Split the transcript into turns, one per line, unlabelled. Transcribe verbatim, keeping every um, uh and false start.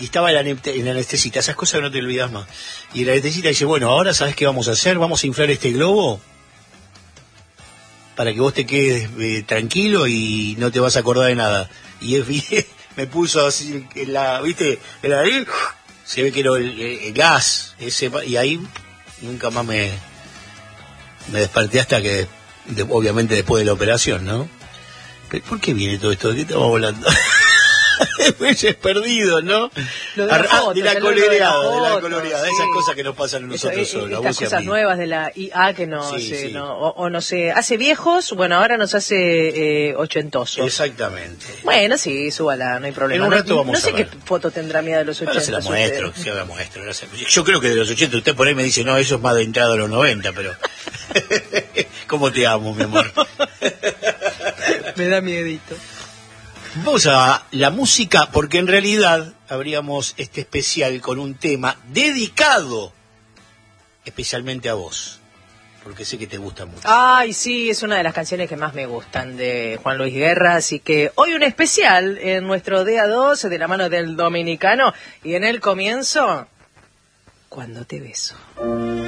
Y estaba el, aneste- el anestesista, esas cosas que no te olvidas más. Y el anestesista dice, bueno, ahora ¿sabes qué vamos a hacer? Vamos a inflar este globo para que vos te quedes eh, tranquilo y no te vas a acordar de nada. Y él, me puso así, en la, ¿viste? En la, se ve que era el, el gas, ese, y ahí nunca más me, me desperté hasta que, de, obviamente después de la operación, ¿no? Pero ¿por qué viene todo esto? ¿De qué estamos hablando? Meses perdidos, ¿no?
Lo de la,
Ar-
foto,
de la
el
coloreada,
olor
de la
foto,
coloreada,
sí.
esas cosas que nos pasan a nosotros
Eso,
solos.
estas cosas nuevas de la I A que nos,
Sí,
eh,
sí.
no, o, o no sé, hace viejos, bueno, ahora nos hace eh, ochentosos.
Exactamente.
Bueno, sí, súbala, no hay problema.
En un rato
no,
vamos
no sé
a ver.
qué foto tendrá mía de los
Ahora
ochenta.
se la muestro, se la muestro. No sé. Yo creo que de los ochenta, usted por ahí me dice, no, eso es más de entrada a los noventa, pero... ¿Cómo te amo, mi amor?
Me da miedito.
Vamos a la música, porque en realidad abríamos este especial con un tema dedicado especialmente a vos, porque sé que te gusta mucho.
Ay, sí, es una de las canciones que más me gustan de Juan Luis Guerra, así que hoy un especial en nuestro D A dos de la mano del dominicano, y en el comienzo, Cuando te beso.